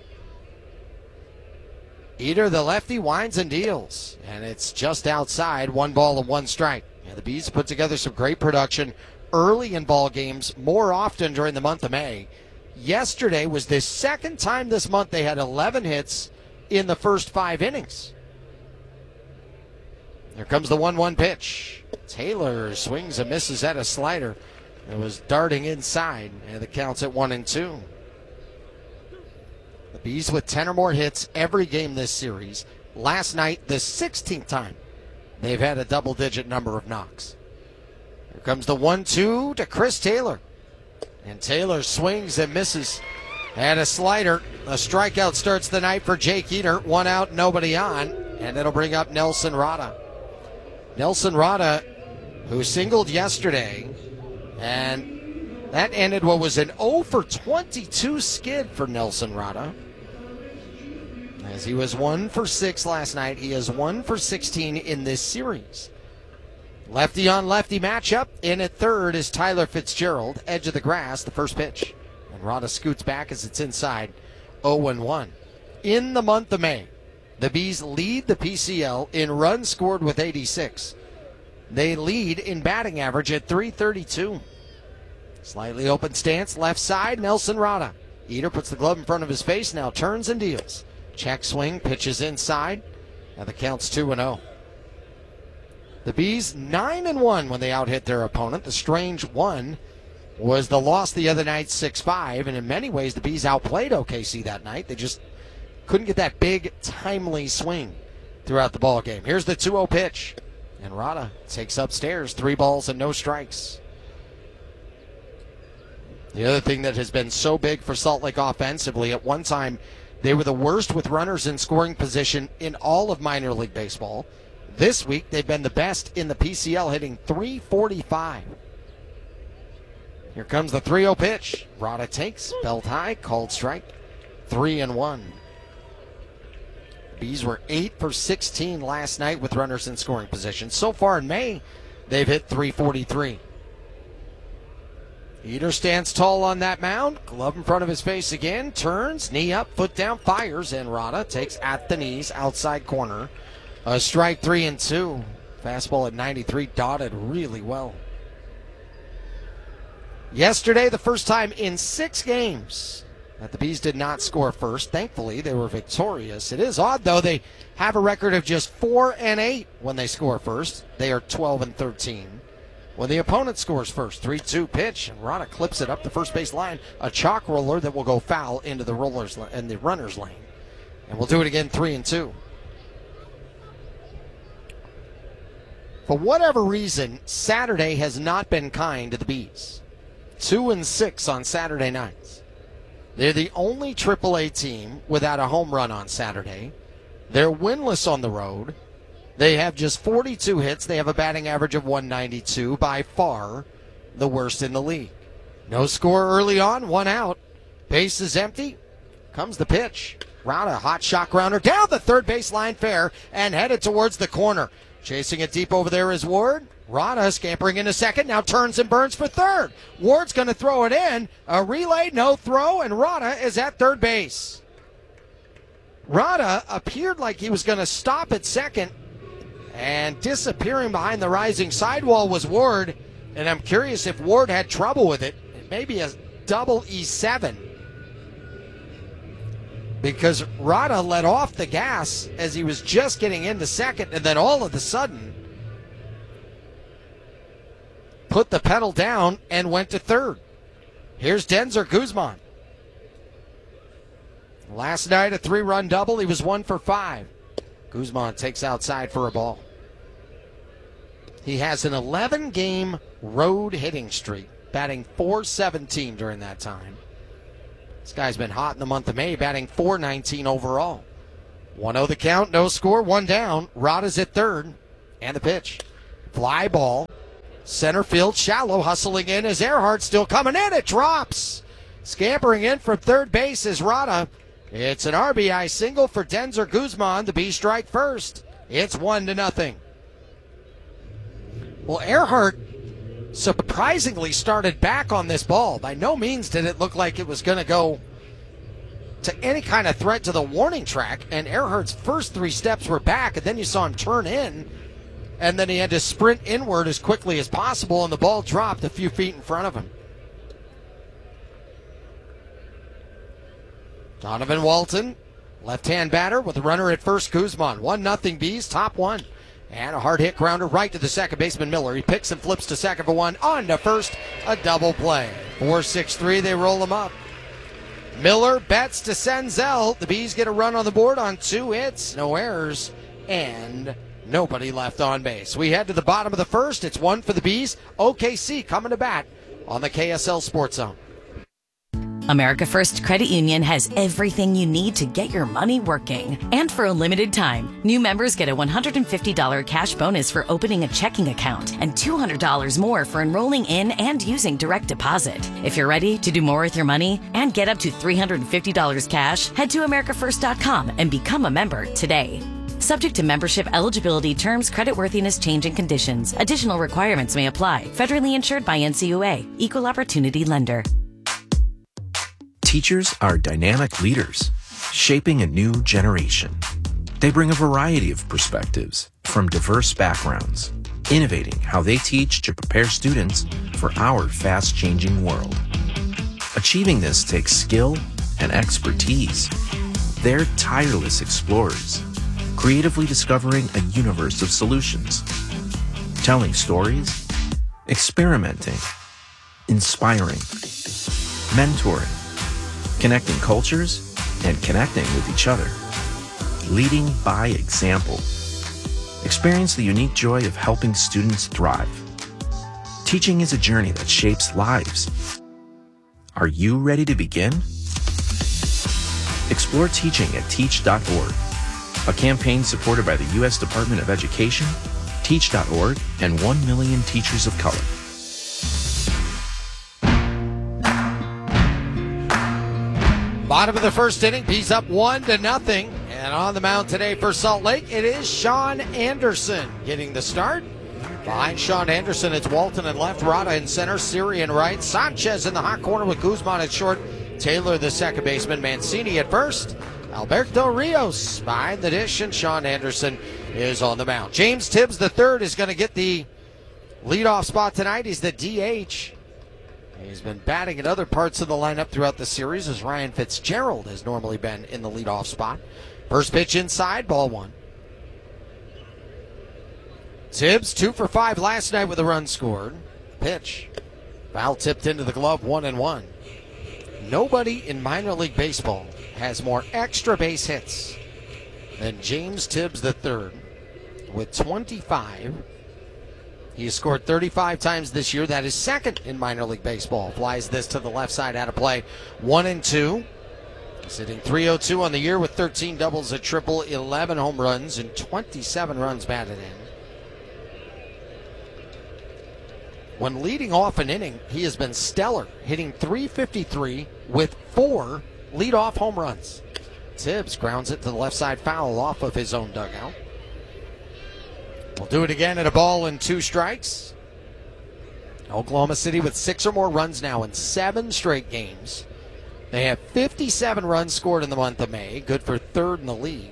Eder, the lefty, winds and deals, and it's just outside. 1 ball and 1 strike. And the Bees put together some great production early in ball games, more often during the month of May. Yesterday was the second time this month they had 11 hits in the first 5 innings. Here comes the 1-1 pitch. Taylor swings and misses at a slider. It was darting inside, and the count's at 1-2. The Bees with 10 or more hits every game this series. Last night, the 16th time they've had a double-digit number of knocks. Here comes the 1-2 to Chris Taylor. And Taylor swings and misses at a slider. A strikeout starts the night for Jake Eder. 1 out, nobody on, and it'll bring up Nelson Rada. Nelson Rada, who singled yesterday, and that ended what was an 0 for 22 skid for Nelson Rada. As he was 1 for 6 last night, he is 1 for 16 in this series. Lefty on lefty matchup. In at third is Tyler Fitzgerald. Edge of the grass, the first pitch. And Rada scoots back as it's inside. 0-1. In the month of May, the Bees lead the PCL in runs scored with 86. They lead in batting average at .332. Slightly open stance, left side, Nelson Rada. Eder puts the glove in front of his face, now turns and deals. Check swing, pitches inside, and the count's 2-0. The Bees 9-1 when they out-hit their opponent. The strange one was the loss the other night, 6-5, and in many ways the Bees outplayed OKC that night. They just couldn't get that big, timely swing throughout the ball game. Here's the 2-0 pitch, and Rada takes upstairs, 3 balls and no strikes. The other thing that has been so big for Salt Lake offensively, at one time they were the worst with runners in scoring position in all of minor league baseball. This week they've been the best in the PCL, hitting .345. Here comes the 3-0 pitch. Rada takes, belt high, called strike, 3-1. Bees were 8 for 16 last night with runners in scoring position. So far in May, they've hit .343. Eder stands tall on that mound. Glove in front of his face again. Turns, knee up, foot down, fires, and Rada takes at the knees, outside corner. A strike, 3-2. Fastball at 93, dotted really well. Yesterday, the first time in 6 games that the Bees did not score first. Thankfully, they were victorious. It is odd, though. They have a record of just 4-8 when they score first. They are 12-13 when the opponent scores first. 3-2 pitch, and Rada clips it up the first base line. A chalk roller that will go foul into the runner's lane. And we'll do it again 3-2. For whatever reason, Saturday has not been kind to the Bees. 2-6 on Saturday nights. They're the only AAA team without a home run on Saturday. They're winless on the road. They have just 42 hits. They have a batting average of 192, by far the worst in the league. No score early on, 1 out. Base is empty. Comes the pitch. Rada, hot shot grounder down the third baseline fair and headed towards the corner. Chasing it deep over there is Ward. Rada scampering into second, now turns and burns for third. Ward's going to throw it in. A relay, no throw, and Rada is at third base. Rada appeared like he was going to stop at second, and disappearing behind the rising sidewall was Ward, and I'm curious if Ward had trouble with it. Maybe a double E7. Because Rada let off the gas as he was just getting into second, and then all of a sudden put the pedal down and went to third. Here's Denzer Guzman. Last night, a 3-run double. He was 1 for 5. Guzman takes outside for a ball. He has an 11-game road hitting streak, batting .417 during that time. This guy's been hot in the month of May, batting .419 overall. 1-0 the count, no score, 1 down. Rada's at third, and the pitch. Fly ball. Center field, shallow, hustling in as Earhart still coming in. It drops. Scampering in from third base is Rada. It's an RBI single for Denzer Guzman. The Bees strike first. It's 1-0. Well, Earhart surprisingly started back on this ball. By no means did it look like it was going to go to any kind of threat to the warning track, and Earhart's first 3 steps were back, and then you saw him turn in, and then he had to sprint inward as quickly as possible, and the ball dropped a few feet in front of him. Donovan Walton, left-hand batter with a runner at first. Guzman, 1-0 Bees, top 1. And a hard hit grounder right to the second baseman Miller. He picks and flips to second for 1. On to first, a double play. 4-6-3, they roll him up. Miller bets to Senzel. The Bees get a run on the board on 2 hits, no errors, and nobody left on base. We head to the bottom of the first. It's 1 for the Bees. OKC coming to bat on the KSL Sports Zone. America First Credit Union has everything you need to get your money working. And for a limited time, new members get a $150 cash bonus for opening a checking account and $200 more for enrolling in and using direct deposit. If you're ready to do more with your money and get up to $350 cash, head to americafirst.com and become a member today. Subject to membership, eligibility, terms, creditworthiness, change, and conditions. Additional requirements may apply. Federally insured by NCUA. Equal Opportunity Lender. Teachers are dynamic leaders, shaping a new generation. They bring a variety of perspectives from diverse backgrounds, innovating how they teach to prepare students for our fast-changing world. Achieving this takes skill and expertise. They're tireless explorers, creatively discovering a universe of solutions, telling stories, experimenting, inspiring, mentoring, connecting cultures, and connecting with each other. Leading by example. Experience the unique joy of helping students thrive. Teaching is a journey that shapes lives. Are you ready to begin? Explore teaching at teach.org, a campaign supported by the U.S. Department of Education, Teach.org, and 1 million teachers of color. Bottom of the first inning, Bees up 1-0. And on the mound today for Salt Lake, it is Sean Anderson getting the start. Behind Sean Anderson, it's Walton in left, Rada in center, Siri in right, Sanchez in the hot corner with Guzman at short, Taylor the second baseman, Mancini at first, Alberto Rios behind the dish, and Sean Anderson is on the mound. James Tibbs III is going to get the leadoff spot tonight. He's the DH. He's been batting at other parts of the lineup throughout the series, as Ryan Fitzgerald has normally been in the leadoff spot. First pitch inside, ball 1. Tibbs 2 for 5 last night with a run scored. Pitch. Foul tipped into the glove, 1-1. Nobody in minor league baseball has more extra base hits than James Tibbs III with 25. He has scored 35 times this year. That is second in minor league baseball. Flies this to the left side out of play. 1-2. He's hitting .302 on the year with 13 doubles, a triple, 11 home runs, and 27 runs batted in. When leading off an inning, he has been stellar, hitting .353 with 4 leadoff home runs. Tibbs grounds it to the left side foul off of his own dugout. We'll do it again at a ball and 2 strikes. Oklahoma City with 6 or more runs now in 7 straight games. They have 57 runs scored in the month of May, good for 3rd in the league.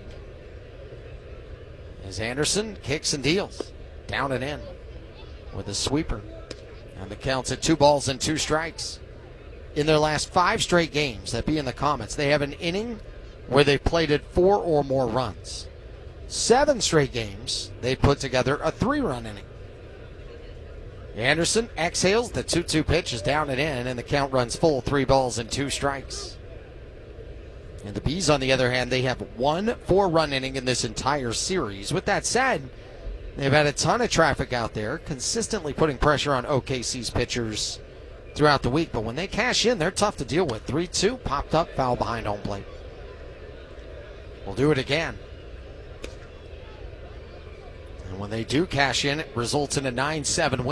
As Anderson kicks and deals, down and in with a sweeper. And the count's at 2 balls and 2 strikes. In their last 5 straight games, that be in the comments, they have an inning where they plated 4 or more runs. 7 straight games, they put together a 3-run inning. Anderson exhales, the 2-2 pitch is down and in, and the count runs full, 3 balls and 2 strikes. And the Bees, on the other hand, they have 1 4-run inning in this entire series. With that said, they've had a ton of traffic out there, consistently putting pressure on OKC's pitchers throughout the week. But when they cash in, they're tough to deal with. 3-2, popped up, foul behind home plate. We'll do it again. And when they do cash in, it results in a 9-7 win.